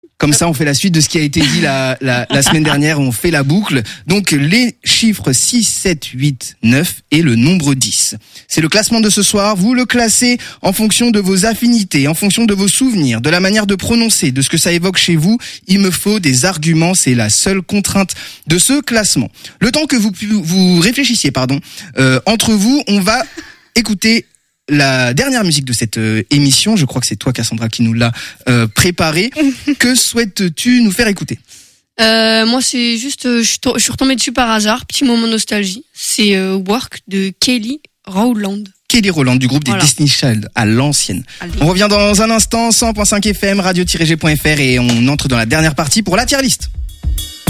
Comme ça, on fait la suite de ce qui a été dit la semaine dernière. On fait la boucle. Donc, les chiffres 6, 7, 8, 9 et le nombre 10. C'est le classement de ce soir. Vous le classez en fonction de vos affinités, en fonction de vos souvenirs, de la manière de prononcer, de ce que ça évoque chez vous. Il me faut des arguments. C'est la seule contrainte de ce classement. Le temps que vous réfléchissiez, entre vous, on va écouter la dernière musique de cette émission. Je crois que c'est toi, Cassandra, qui nous l'a préparée. Que souhaites-tu nous faire écouter ? Moi, c'est juste, je suis retombée dessus par hasard. Petit moment nostalgie. C'est Work de Kelly Rowland. Kelly Rowland du groupe des Destiny Child à l'ancienne. Allez. On revient dans un instant, 100.5 FM, radio-g.fr et on entre dans la dernière partie pour la tier list.